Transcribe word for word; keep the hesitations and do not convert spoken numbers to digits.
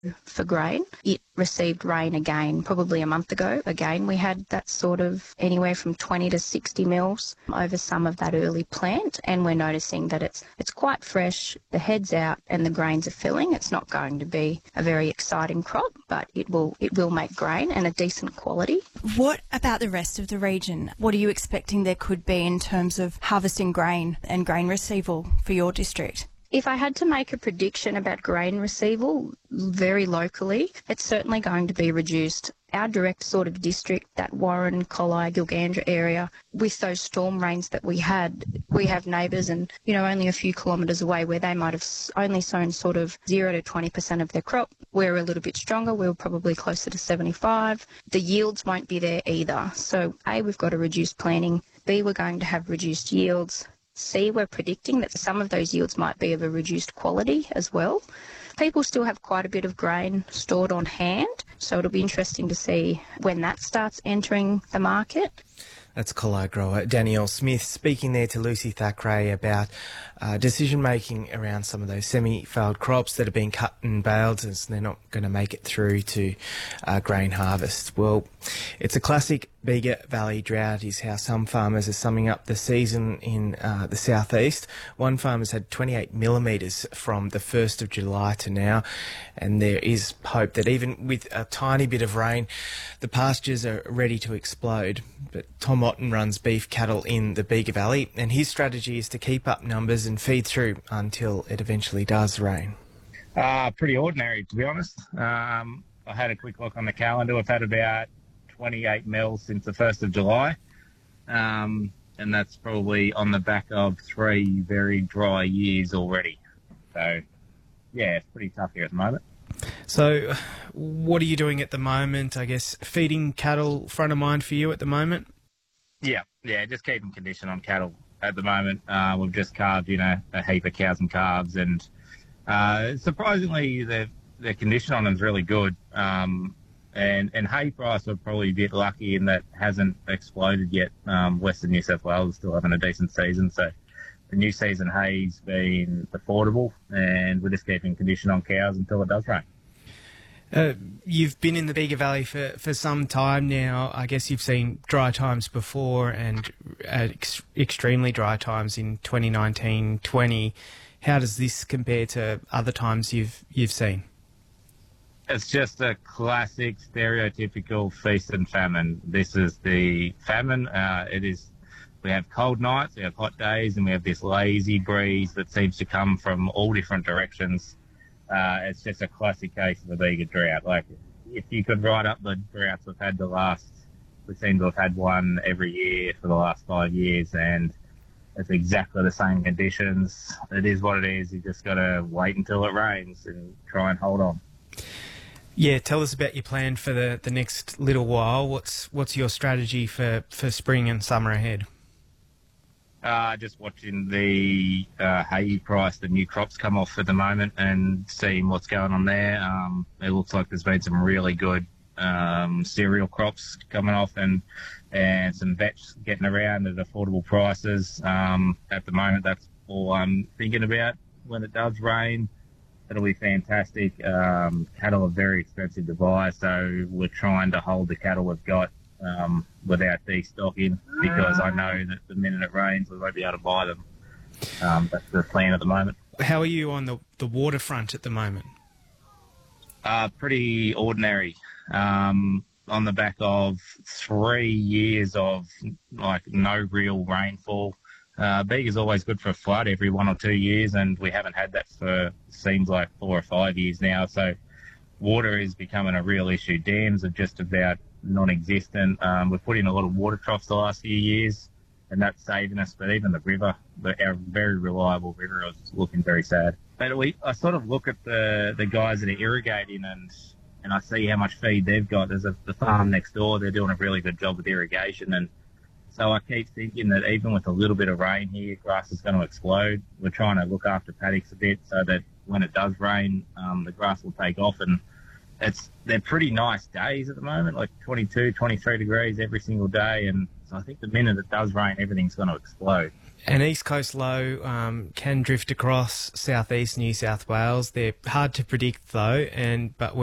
for grain. It received rain again probably a month ago. Again, we had that sort of anywhere from twenty to sixty mils over some of that early plant, and we're noticing that it's it's quite fresh, the head's out and the grains are filling. It's not going to be a very exciting crop, but it will it will make grain and a decent quality. What about the rest of the region? What are you expecting there could be in terms of harvesting grain and grain receival for your district? If I had to make a prediction about grain receival very locally, it's certainly going to be reduced. Our direct sort of district, that Warren, Collie, Gilgandra area, with those storm rains that we had, we have neighbours and, you know, only a few kilometres away where they might have only sown sort of zero to twenty percent of their crop. We're a little bit stronger. We're probably closer to seventy-five. The yields won't be there either. So, A, we've got a reduced planting. B, we're going to have reduced yields. C, we're predicting that some of those yields might be of a reduced quality as well. People still have quite a bit of grain stored on hand, so it'll be interesting to see when that starts entering the market. That's Collie grower Danielle Smith speaking there to Lucy Thackeray about uh, decision-making around some of those semi-failed crops that are being cut and baled as they're not going to make it through to uh, grain harvest. Well, it's a classic Bega Valley drought is how some farmers are summing up the season in uh, the southeast. One farmer's had twenty-eight millimetres from the first of July to now, and there is hope that even with a tiny bit of rain, the pastures are ready to explode. But Tom Otten runs beef cattle in the Bega Valley, and his strategy is to keep up numbers and feed through until it eventually does rain. Uh, pretty ordinary, to be honest. Um, I had a quick look on the calendar. I've had about twenty-eight mils since the first of July, um, and that's probably on the back of three very dry years already. So, yeah, it's pretty tough here at the moment. So, what are you doing at the moment? I guess feeding cattle front of mind for you at the moment? Yeah, yeah, just keeping condition on cattle at the moment. Uh, we've just calved, you know, a heap of cows and calves, and uh, surprisingly, the the condition on them is really good. Um, and and hay price, we're probably a bit lucky in that hasn't exploded yet. Um, Western New South Wales is still having a decent season, so the new season hay's been affordable, and we're just keeping condition on cows until it does rain. Uh, you've been in the Bega Valley for, for some time now. I guess you've seen dry times before and uh, ex- extremely dry times in twenty nineteen twenty. How does this compare to other times you've you've seen? It's just a classic stereotypical feast and famine. This is the famine. Uh, it is. We have cold nights, we have hot days, and we have this lazy breeze that seems to come from all different directions. Uh, it's just a classic case of a Bega drought. Like, if you could write up the droughts we've had the last, we seem to have had one every year for the last five years, and it's exactly the same conditions. It is what it is. You just got to wait until it rains and try and hold on. Yeah, tell us about your plan for the, the next little while. What's what's your strategy for, for spring and summer ahead? Uh, just watching the uh, hay price, the new crops come off at the moment, and seeing what's going on there. Um, it looks like there's been some really good um, cereal crops coming off, and and some vetch getting around at affordable prices. Um, at the moment, that's all I'm thinking about. When it does rain, it'll be fantastic. Um, cattle are very expensive to buy, so we're trying to hold the cattle we've got um, without destocking, because I know that the minute it rains, we won't be able to buy them. Um, that's the plan at the moment. How are you on the, the waterfront at the moment? Uh, pretty ordinary. Um, on the back of three years of like no real rainfall. Uh, Bega's always good for a flood every one or two years, and we haven't had that for seems like four or five years now. So water is becoming a real issue. Dams are just about non-existent. Um, we've put in a lot of water troughs the last few years, and that's saving us. But even the river, the, our very reliable river, is looking very sad. But we, I sort of look at the, the guys that are irrigating, and and I see how much feed they've got. There's a the farm next door. They're doing a really good job with irrigation, and so I keep thinking that even with a little bit of rain here, grass is going to explode. We're trying to look after paddocks a bit so that when it does rain, um, the grass will take off. And it's they're pretty nice days at the moment, like twenty-two, twenty-three degrees every single day. And so I think the minute it does rain, everything's going to explode. An east coast low um, can drift across southeast New South Wales. They're hard to predict though, and but